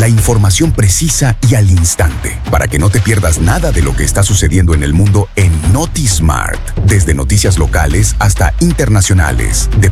La información precisa y al instante, para que no te pierdas nada de lo que está sucediendo en el mundo en NotiSmart. Desde noticias locales hasta internacionales,